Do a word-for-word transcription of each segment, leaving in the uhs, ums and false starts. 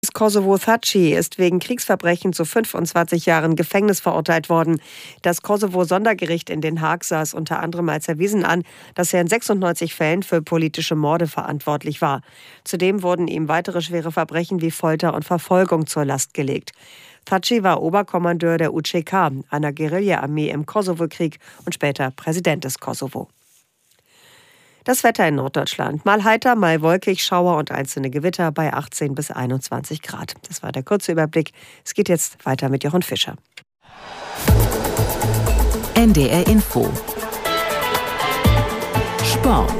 Kosovo Thaçi ist wegen Kriegsverbrechen zu fünfundzwanzig Jahren Gefängnis verurteilt worden. Das Kosovo-Sondergericht in Den Haag sah es unter anderem als erwiesen an, dass er in sechsundneunzig Fällen für politische Morde verantwortlich war. Zudem wurden ihm weitere schwere Verbrechen wie Folter und Verfolgung zur Last gelegt. Thaçi war Oberkommandeur der U C K, einer Guerilla-Armee im Kosovo-Krieg, und später Präsident des Kosovo. Das Wetter in Norddeutschland. Mal heiter, mal wolkig, Schauer und einzelne Gewitter bei achtzehn bis einundzwanzig Grad. Das war der kurze Überblick. Es geht jetzt weiter mit Jochen Fischer. N D R Info. Sport.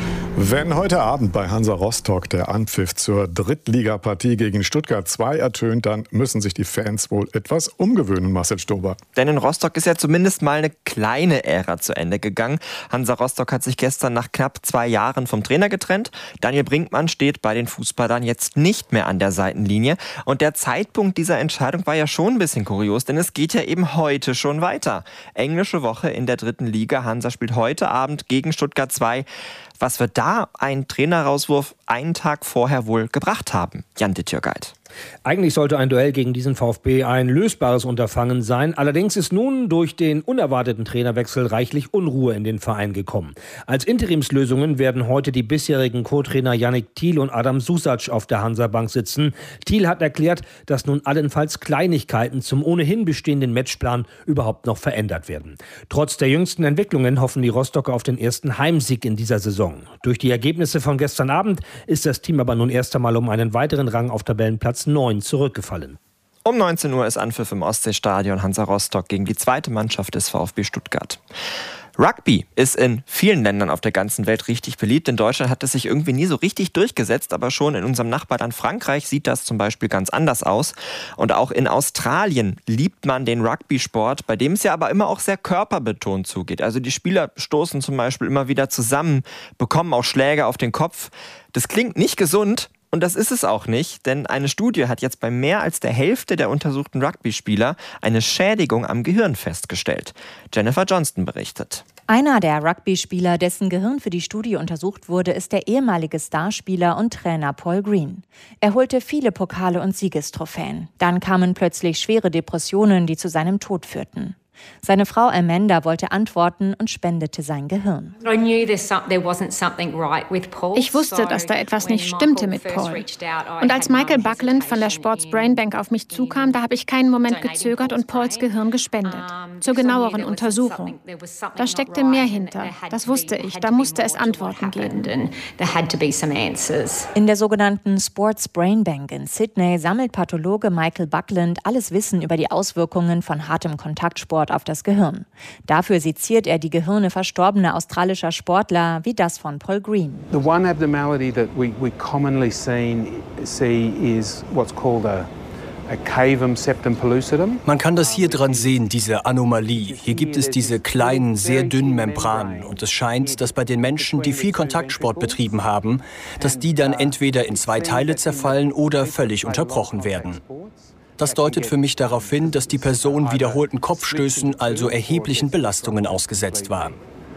Wenn heute Abend bei Hansa Rostock der Anpfiff zur Drittligapartie gegen Stuttgart zwei ertönt, dann müssen sich die Fans wohl etwas umgewöhnen, Marcel Stober. Denn in Rostock ist ja zumindest mal eine kleine Ära zu Ende gegangen. Hansa Rostock hat sich gestern nach knapp zwei Jahren vom Trainer getrennt. Daniel Brinkmann steht bei den Fußballern jetzt nicht mehr an der Seitenlinie. Und der Zeitpunkt dieser Entscheidung war ja schon ein bisschen kurios, denn es geht ja eben heute schon weiter. Englische Woche in der dritten Liga. Hansa spielt heute Abend gegen Stuttgart zwei. Was wird da ein Trainerauswurf einen Tag vorher wohl gebracht haben? Jan de Tjörgeit. Eigentlich sollte ein Duell gegen diesen VfB ein lösbares Unterfangen sein. Allerdings ist nun durch den unerwarteten Trainerwechsel reichlich Unruhe in den Verein gekommen. Als Interimslösungen werden heute die bisherigen Co-Trainer Yannick Thiel und Adam Susac auf der Hansa-Bank sitzen. Thiel hat erklärt, dass nun allenfalls Kleinigkeiten zum ohnehin bestehenden Matchplan überhaupt noch verändert werden. Trotz der jüngsten Entwicklungen hoffen die Rostocker auf den ersten Heimsieg in dieser Saison. Durch die Ergebnisse von gestern Abend ist das Team aber nun erst einmal um einen weiteren Rang auf Tabellenplatz neun zurückgefallen. Um neunzehn Uhr ist Anpfiff im Ostseestadion Hansa Rostock gegen die zweite Mannschaft des VfB Stuttgart. Rugby ist in vielen Ländern auf der ganzen Welt richtig beliebt. In Deutschland hat es sich irgendwie nie so richtig durchgesetzt, aber schon in unserem Nachbarland Frankreich sieht das zum Beispiel ganz anders aus. Und auch in Australien liebt man den Rugby-Sport, bei dem es ja aber immer auch sehr körperbetont zugeht. Also die Spieler stoßen zum Beispiel immer wieder zusammen, bekommen auch Schläge auf den Kopf. Das klingt nicht gesund. Und das ist es auch nicht, denn eine Studie hat jetzt bei mehr als der Hälfte der untersuchten Rugby-Spieler eine Schädigung am Gehirn festgestellt. Jennifer Johnston berichtet. Einer der Rugby-Spieler, dessen Gehirn für die Studie untersucht wurde, ist der ehemalige Starspieler und Trainer Paul Green. Er holte viele Pokale und Siegestrophäen. Dann kamen plötzlich schwere Depressionen, die zu seinem Tod führten. Seine Frau Amanda wollte antworten und spendete sein Gehirn. Ich wusste, dass da etwas nicht stimmte mit Paul. Und als Michael Buckland von der Sports Brain Bank auf mich zukam, da habe ich keinen Moment gezögert und Pauls Gehirn gespendet. Zur genaueren Untersuchung. Da steckte mehr hinter. Das wusste ich. Da musste es Antworten geben. In der sogenannten Sports Brain Bank in Sydney sammelt Pathologe Michael Buckland alles Wissen über die Auswirkungen von hartem Kontaktsport auf das Gehirn. Dafür seziert er die Gehirne verstorbener australischer Sportler wie das von Paul Green. The one abnormality that we, we commonly seen, see is what's called a a cavum septum pellucidum. Man kann das hier dran sehen, diese Anomalie. Hier gibt es diese kleinen, sehr dünnen Membranen. Und es scheint, dass bei den Menschen, die viel Kontaktsport betrieben haben, dass die dann entweder in zwei Teile zerfallen oder völlig unterbrochen werden. Das deutet für mich darauf hin, dass die Person wiederholten Kopfstößen, also erheblichen Belastungen ausgesetzt war.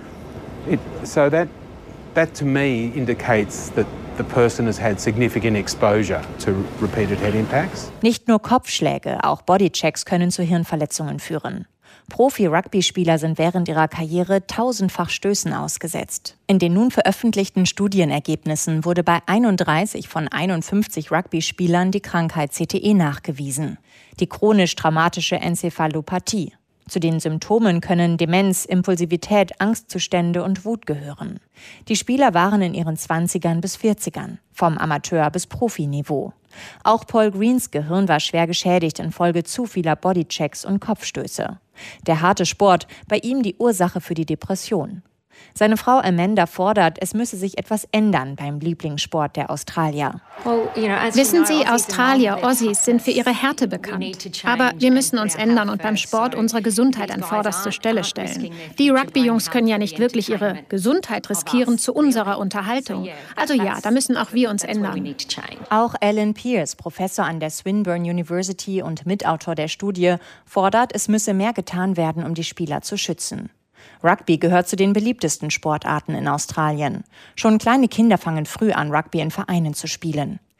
It, so that, that to me indicates that the person has had significant exposure to repeated head impacts. Nicht nur Kopfschläge, auch Bodychecks können zu Hirnverletzungen führen. Profi-Rugby-Spieler sind während ihrer Karriere tausendfach Stößen ausgesetzt. In den nun veröffentlichten Studienergebnissen wurde bei einunddreißig von einundfünfzig Rugby-Spielern die Krankheit C T E nachgewiesen, die chronisch-traumatische Enzephalopathie. Zu den Symptomen können Demenz, Impulsivität, Angstzustände und Wut gehören. Die Spieler waren in ihren zwanzigern bis vierzigern, vom Amateur- bis Profiniveau. Auch Paul Greens Gehirn war schwer geschädigt infolge zu vieler Bodychecks und Kopfstöße. Der harte Sport, bei ihm die Ursache für die Depression. Seine Frau Amanda fordert, es müsse sich etwas ändern beim Lieblingssport der Australier. Wissen Sie, Australier, Aussies sind für ihre Härte bekannt. Aber wir müssen uns ändern und beim Sport unsere Gesundheit an vorderste Stelle stellen. Die Rugby-Jungs können ja nicht wirklich ihre Gesundheit riskieren zu unserer Unterhaltung. Also ja, da müssen auch wir uns ändern. Auch Alan Pearce, Professor an der Swinburne University und Mitautor der Studie, fordert, es müsse mehr getan werden, um die Spieler zu schützen. Rugby gehört zu den beliebtesten Sportarten in Australien. Schon kleine Kinder fangen früh an, Rugby in Vereinen zu spielen.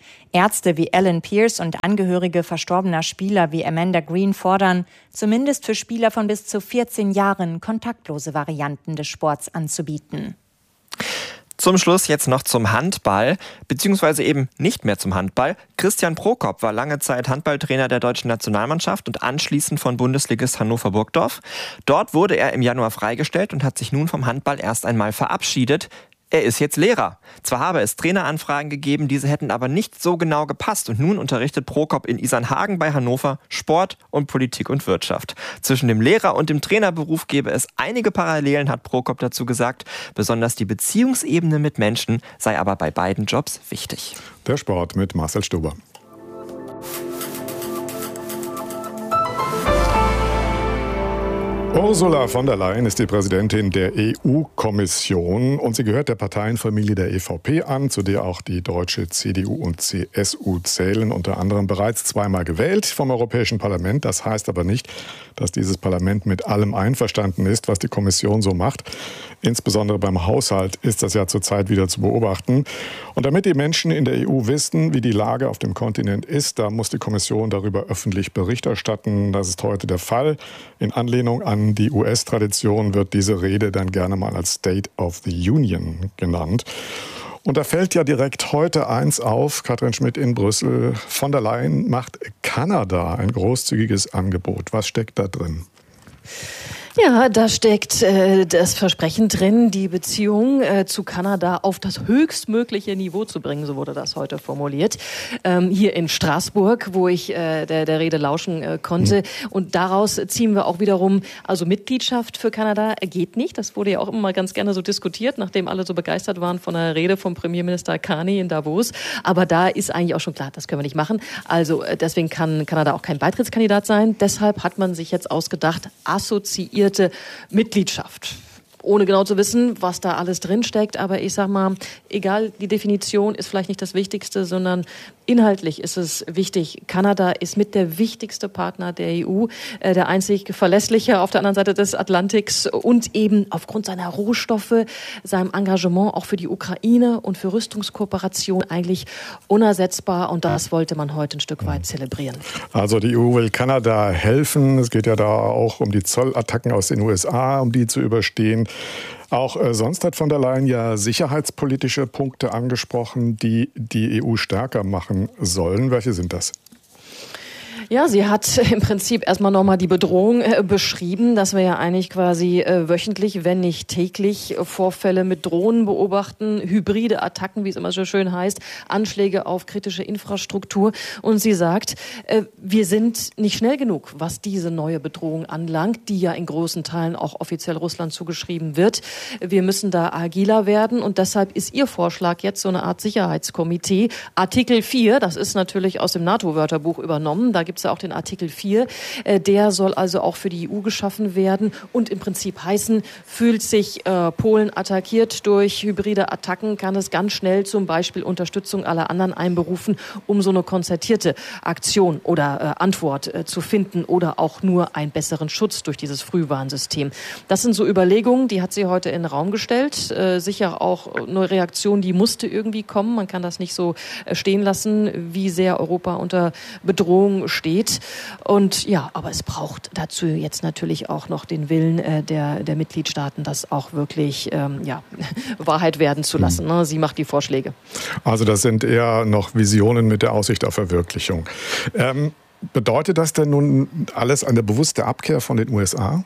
Ärzte wie Alan Pierce und Angehörige verstorbener Spieler wie Amanda Green fordern, zumindest für Spieler von bis zu vierzehn Jahren kontaktlose Varianten des Sports anzubieten. Zum Schluss jetzt noch zum Handball, beziehungsweise eben nicht mehr zum Handball. Christian Prokop war lange Zeit Handballtrainer der deutschen Nationalmannschaft und anschließend von Bundesligist Hannover Burgdorf. Dort wurde er im Januar freigestellt und hat sich nun vom Handball erst einmal verabschiedet. Er ist jetzt Lehrer. Zwar habe es Traineranfragen gegeben, diese hätten aber nicht so genau gepasst. Und nun unterrichtet Prokop in Isernhagen bei Hannover Sport und Politik und Wirtschaft. Zwischen dem Lehrer- und dem Trainerberuf gäbe es einige Parallelen, hat Prokop dazu gesagt. Besonders die Beziehungsebene mit Menschen sei aber bei beiden Jobs wichtig. Der Sport mit Marcel Stuber. Ursula von der Leyen ist die Präsidentin der E U-Kommission und sie gehört der Parteienfamilie der E V P an, zu der auch die deutsche C D U und C S U zählen, unter anderem bereits zweimal gewählt vom Europäischen Parlament. Das heißt aber nicht, dass dieses Parlament mit allem einverstanden ist, was die Kommission so macht. Insbesondere beim Haushalt ist das ja zurzeit wieder zu beobachten. Und damit die Menschen in der E U wissen, wie die Lage auf dem Kontinent ist, da muss die Kommission darüber öffentlich Bericht erstatten. Das ist heute der Fall. In Anlehnung an die U S-Tradition wird diese Rede dann gerne mal als State of the Union genannt. Und da fällt ja direkt heute eins auf, Katrin Schmidt in Brüssel. Von der Leyen macht Kanada ein großzügiges Angebot. Was steckt da drin? Ja, da steckt äh, das Versprechen drin, die Beziehung äh, zu Kanada auf das höchstmögliche Niveau zu bringen, so wurde das heute formuliert, ähm, hier in Straßburg, wo ich äh, der, der Rede lauschen äh, konnte. Mhm. Und daraus ziehen wir auch wiederum, also Mitgliedschaft für Kanada geht nicht. Das wurde ja auch immer ganz gerne so diskutiert, nachdem alle so begeistert waren von der Rede vom Premierminister Carney in Davos. Aber da ist eigentlich auch schon klar, das können wir nicht machen. Also äh, deswegen kann Kanada auch kein Beitrittskandidat sein. Deshalb hat man sich jetzt ausgedacht, assoziiert Mitgliedschaft. Ohne genau zu wissen, was da alles drinsteckt. Aber ich sag mal, egal, die Definition ist vielleicht nicht das Wichtigste, sondern inhaltlich ist es wichtig. Kanada ist mit der wichtigste Partner der E U, äh, der einzig verlässliche auf der anderen Seite des Atlantiks und eben aufgrund seiner Rohstoffe, seinem Engagement auch für die Ukraine und für Rüstungskooperation eigentlich unersetzbar. Und das wollte man heute ein Stück weit zelebrieren. Also die E U will Kanada helfen. Es geht ja da auch um die Zollattacken aus den U S A, um die zu überstehen. Auch äh, sonst hat von der Leyen ja sicherheitspolitische Punkte angesprochen, die die E U stärker machen sollen. Welche sind das? Ja, sie hat im Prinzip erstmal nochmal die Bedrohung äh, beschrieben, dass wir ja eigentlich quasi äh, wöchentlich, wenn nicht täglich, äh, Vorfälle mit Drohnen beobachten, hybride Attacken, wie es immer so schön heißt, Anschläge auf kritische Infrastruktur. Und sie sagt, äh, wir sind nicht schnell genug, was diese neue Bedrohung anlangt, die ja in großen Teilen auch offiziell Russland zugeschrieben wird. Wir müssen da agiler werden und deshalb ist ihr Vorschlag jetzt so eine Art Sicherheitskomitee. Artikel vier, das ist natürlich aus dem NATO-Wörterbuch übernommen, da gibt es ja auch den Artikel vier, der soll also auch für die E U geschaffen werden und im Prinzip heißen, fühlt sich äh, Polen attackiert durch hybride Attacken, kann es ganz schnell zum Beispiel Unterstützung aller anderen einberufen, um so eine konzertierte Aktion oder äh, Antwort äh, zu finden oder auch nur einen besseren Schutz durch dieses Frühwarnsystem. Das sind so Überlegungen, die hat sie heute in den Raum gestellt. Äh, sicher auch eine Reaktion, die musste irgendwie kommen. Man kann das nicht so äh, stehen lassen, wie sehr Europa unter Bedrohung steht. Und ja, aber es braucht dazu jetzt natürlich auch noch den Willen äh, der, der Mitgliedstaaten, das auch wirklich ähm, ja, Wahrheit werden zu lassen. Ne? Sie macht die Vorschläge. Also das sind eher noch Visionen mit der Aussicht auf Verwirklichung. Ähm, bedeutet das denn nun alles eine bewusste Abkehr von den U S A?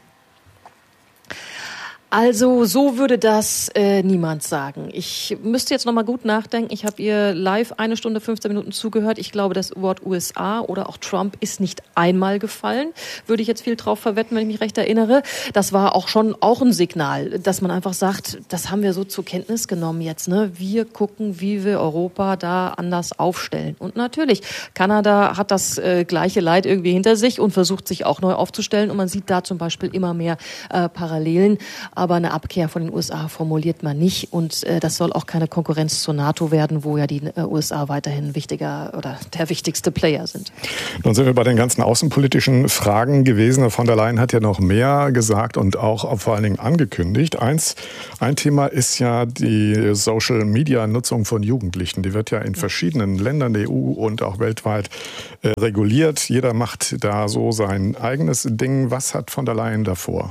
Also so würde das äh, niemand sagen. Ich müsste jetzt noch mal gut nachdenken. Ich habe ihr live eine Stunde, fünfzehn Minuten zugehört. Ich glaube, das Wort U S A oder auch Trump ist nicht einmal gefallen. Würde ich jetzt viel drauf verwetten, wenn ich mich recht erinnere. Das war auch schon auch ein Signal, dass man einfach sagt, das haben wir so zur Kenntnis genommen jetzt. Ne? Wir gucken, wie wir Europa da anders aufstellen. Und natürlich, Kanada hat das äh, gleiche Leid irgendwie hinter sich und versucht sich auch neu aufzustellen. Und man sieht da zum Beispiel immer mehr äh, Parallelen. Aber aber eine Abkehr von den U S A formuliert man nicht. Und äh, das soll auch keine Konkurrenz zur NATO werden, wo ja die äh, U S A weiterhin wichtiger oder der wichtigste Player sind. Nun sind wir bei den ganzen außenpolitischen Fragen gewesen. Von der Leyen hat ja noch mehr gesagt und auch vor allen Dingen angekündigt. Eins, ein Thema ist ja die Social-Media-Nutzung von Jugendlichen. Die wird ja in verschiedenen Ländern der E U und auch weltweit äh, reguliert. Jeder macht da so sein eigenes Ding. Was hat von der Leyen davor?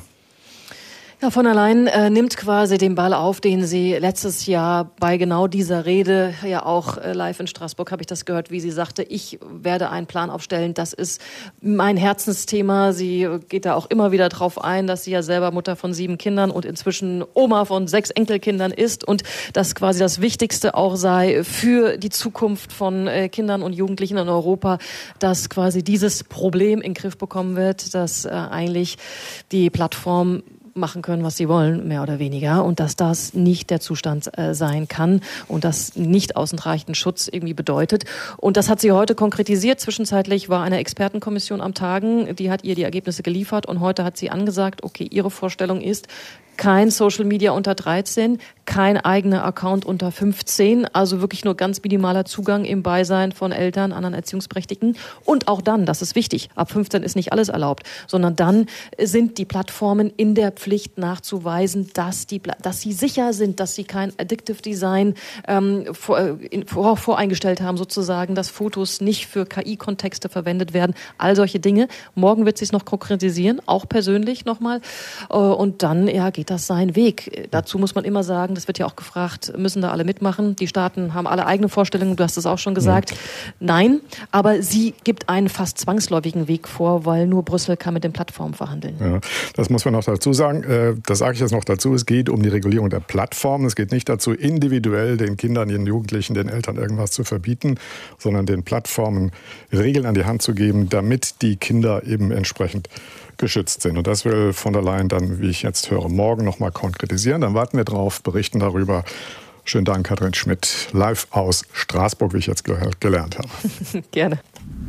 Ja, von der Leyen äh, nimmt quasi den Ball auf, den sie letztes Jahr bei genau dieser Rede, ja auch äh, live in Straßburg habe ich das gehört, wie sie sagte, ich werde einen Plan aufstellen, das ist mein Herzensthema. Sie geht da auch immer wieder drauf ein, dass sie ja selber Mutter von sieben Kindern und inzwischen Oma von sechs Enkelkindern ist und dass quasi das Wichtigste auch sei für die Zukunft von äh, Kindern und Jugendlichen in Europa, dass quasi dieses Problem in den Griff bekommen wird, dass äh, eigentlich die Plattform machen können, was sie wollen, mehr oder weniger, und dass das nicht der Zustand äh, sein kann und das nicht ausreichenden Schutz irgendwie bedeutet. Und das hat sie heute konkretisiert. Zwischenzeitlich war eine Expertenkommission am Tagen, die hat ihr die Ergebnisse geliefert und heute hat sie angesagt, okay, ihre Vorstellung ist, kein Social Media unter dreizehn, kein eigener Account unter fünfzehn, also wirklich nur ganz minimaler Zugang im Beisein von Eltern, anderen Erziehungsberechtigten. Und auch dann, das ist wichtig, ab fünfzehn ist nicht alles erlaubt, sondern dann sind die Plattformen in der Pflicht nachzuweisen, dass, die, dass sie sicher sind, dass sie kein Addictive Design ähm, vor, in, vor, voreingestellt haben, sozusagen, dass Fotos nicht für K I-Kontexte verwendet werden, all solche Dinge. Morgen wird sie es noch konkretisieren, auch persönlich nochmal. Und dann ja, geht das seinen Weg. Dazu muss man immer sagen, das wird ja auch gefragt, müssen da alle mitmachen? Die Staaten haben alle eigene Vorstellungen, du hast es auch schon gesagt. Ja. Nein, aber sie gibt einen fast zwangsläufigen Weg vor, weil nur Brüssel kann mit den Plattformen verhandeln. Ja, das muss man noch dazu sagen. Das sage ich jetzt noch dazu. Es geht um die Regulierung der Plattformen. Es geht nicht dazu, individuell den Kindern, den Jugendlichen, den Eltern irgendwas zu verbieten, sondern den Plattformen Regeln an die Hand zu geben, damit die Kinder eben entsprechend geschützt sind. Und das will von der Leyen dann, wie ich jetzt höre, morgen noch mal konkretisieren. Dann warten wir drauf, berichten darüber. Schönen Dank, Katrin Schmidt, live aus Straßburg, wie ich jetzt gelernt habe. Gerne.